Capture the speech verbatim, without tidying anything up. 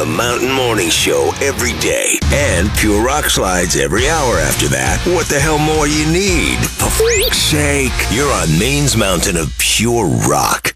the Mountain Morning Show every day. And Pure Rock slides every hour after that. What the hell more you need? For f***'s sake, you're on Maine's mountain of pure rock.